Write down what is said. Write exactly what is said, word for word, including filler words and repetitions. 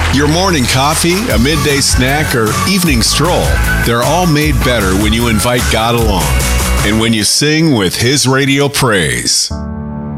Your morning coffee, a midday snack, or evening stroll, they're all made better when you invite God along and when you sing with His radio praise.